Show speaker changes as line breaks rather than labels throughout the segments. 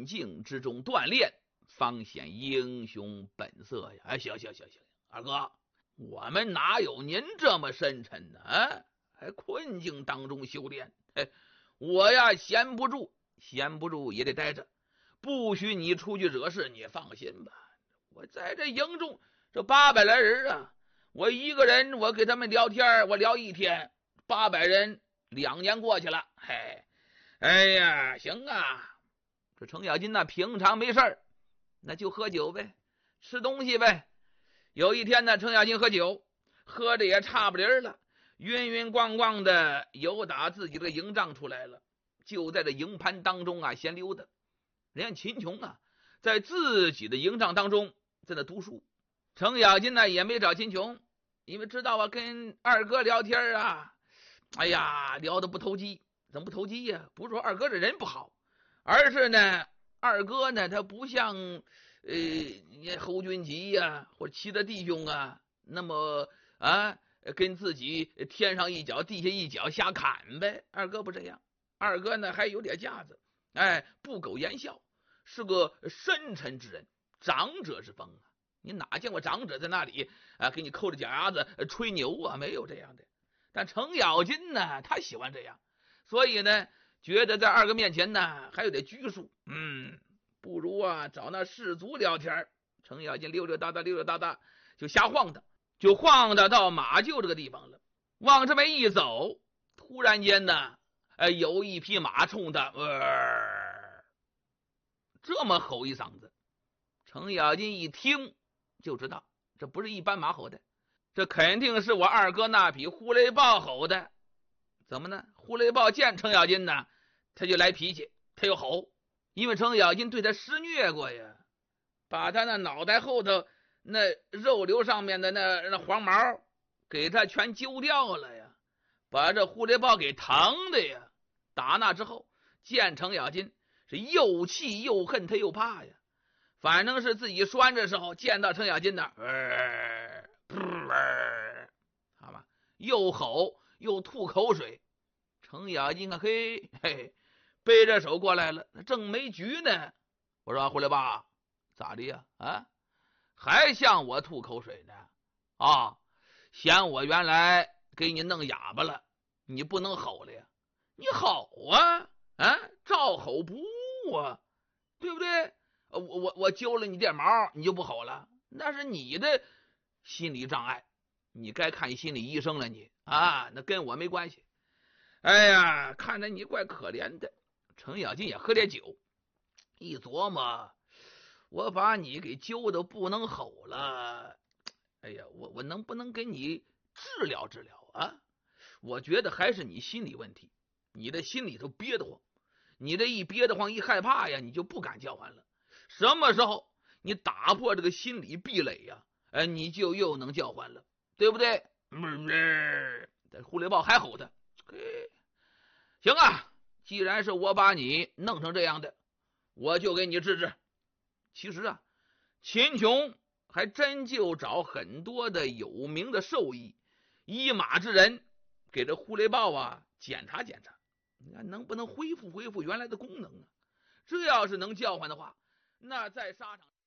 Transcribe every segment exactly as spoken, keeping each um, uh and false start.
困境之中锻炼，方显英雄本色呀！哎，行行行行，二哥，我们哪有您这么深沉呢？啊，还困境当中修炼？哎，我呀闲不住，闲不住也得待着，不许你出去惹事。你放心吧，我在这营中这八百来人啊，我一个人我给他们聊天，我聊一天，八百人两年过去了，嘿，哎呀，行啊。这程咬金呢，平常没事儿，那就喝酒呗，吃东西呗。有一天呢，程咬金喝酒，喝的也差不离了，晕晕咣咣的由打自己的营帐出来了，就在这营盘当中啊闲溜达。人家秦琼啊，在自己的营帐当中在那读书。程咬金呢也没找秦琼，因为知道啊，跟二哥聊天啊，哎呀，聊得不投机。怎么不投机呀？不是说二哥这人不好，而是呢，二哥呢，他不像呃侯君集呀、啊、或者其他弟兄啊，那么啊跟自己天上一脚地下一脚瞎砍呗。二哥不这样，二哥呢还有点架子，哎，不苟言笑，是个深沉之人，长者之风啊。你哪见过长者在那里啊给你扣着脚丫子吹牛啊？没有这样的。但程咬金呢，他喜欢这样，所以呢，觉得在二哥面前呢还有点拘束，嗯，不如啊找那士卒聊天。程咬金溜溜达达溜溜达达就瞎晃荡，就晃荡到马厩这个地方了。往这么一走，突然间呢，呃，有一匹马冲他，呃，这么吼一嗓子。程咬金一听就知道，这不是一般马吼的，这肯定是我二哥那匹呼雷豹吼的。怎么呢？呼雷豹见程咬金呢，他就来脾气，他又吼，因为程咬金对他施虐过呀，把他那脑袋后头那肉瘤上面的那那黄毛给他全揪掉了呀，把这呼雷豹给疼的呀。打那之后，见程咬金是又气又恨，他又怕呀。反正是自己拴着时候，见到程咬金的，呃呃、好吧，又吼又吐口水。程咬金看，嘿嘿，背着手过来了，正没局呢。我说呼雷豹，咋的呀？啊，还向我吐口水呢？啊，嫌我原来给你弄哑巴了，你不能吼了呀？你吼啊，啊，照吼不误啊，对不对？我我我揪了你点毛，你就不吼了？那是你的心理障碍，你该看心理医生了你啊，那跟我没关系。哎呀，看着你怪可怜的。程咬金也喝点酒，一琢磨，我把你给揪的不能吼了，哎呀，我我能不能给你治疗治疗啊？我觉得还是你心理问题，你的心里头憋得慌，你这一憋得慌一害怕呀，你就不敢叫唤了。什么时候你打破这个心理壁垒呀，哎，你就又能叫唤了，对不对？这呼雷豹还吼他，行啊，既然是我把你弄成这样的，我就给你治治。其实啊，秦琼还真就找很多的有名的兽医、医马之人，给这呼雷豹啊检查检查，你看能不能恢复恢复原来的功能啊？这要是能叫唤的话，那在沙场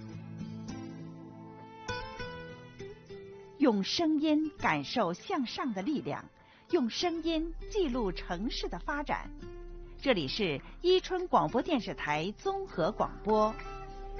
用声音感受向上的力量，用声音记录城市的发展。这里是伊春广播电视台综合广播。